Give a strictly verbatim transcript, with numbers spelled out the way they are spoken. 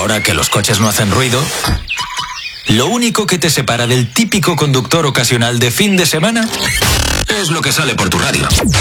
Ahora que los coches no hacen ruido, lo único que te separa del típico conductor ocasional de fin de semana es lo que sale por tu radio.